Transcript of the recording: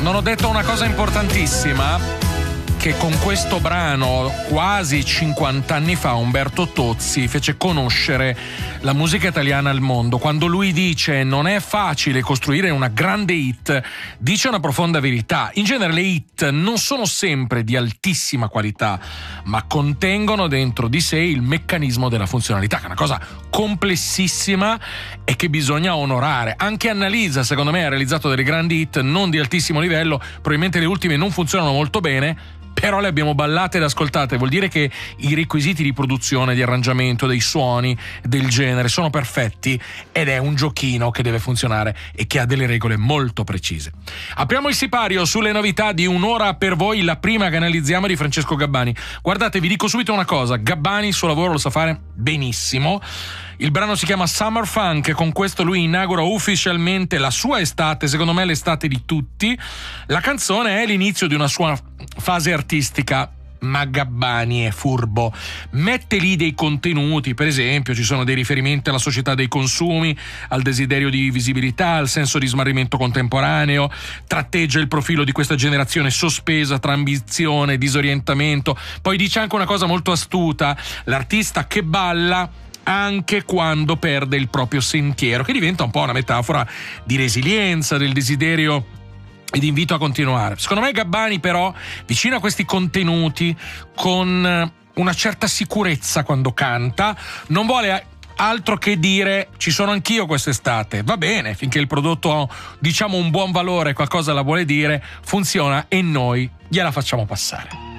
Non ho detto una cosa importantissima, che con questo brano quasi 50 anni fa Umberto Tozzi fece conoscere la musica italiana al mondo. Quando lui dice non è facile costruire una grande hit, dice una profonda verità. In genere le hit non sono sempre di altissima qualità, ma contengono dentro di sé il meccanismo della funzionalità, che è una cosa complessissima e che bisogna onorare. Anche Annalisa, secondo me, ha realizzato delle grandi hit non di altissimo livello, probabilmente le ultime non funzionano molto bene, però le abbiamo ballate ed ascoltate. Vuol dire che i requisiti di produzione, di arrangiamento, dei suoni, del genere sono perfetti, ed è un giochino che deve funzionare e che ha delle regole molto precise. Apriamo il sipario sulle novità di Un'ora per voi. La prima che analizziamo è di Francesco Gabbani. Guardate, vi dico subito una cosa: Gabbani il suo lavoro lo sa fare benissimo. Il brano si chiama Summer Funk e con questo lui inaugura ufficialmente la sua estate, secondo me l'estate di tutti. La canzone è l'inizio di una sua fase artistica, ma Gabbani è furbo. Mette lì dei contenuti, per esempio ci sono dei riferimenti alla società dei consumi, al desiderio di visibilità, al senso di smarrimento contemporaneo, tratteggia il profilo di questa generazione sospesa tra ambizione e disorientamento. Poi dice anche una cosa molto astuta: l'artista che balla anche quando perde il proprio sentiero, che diventa un po' una metafora di resilienza, del desiderio e di invito a continuare. Secondo me Gabbani però, vicino a questi contenuti, con una certa sicurezza quando canta, non vuole altro che dire ci sono anch'io quest'estate. Va bene, finché il prodotto ha, diciamo, un buon valore, qualcosa la vuole dire, funziona e noi gliela facciamo passare.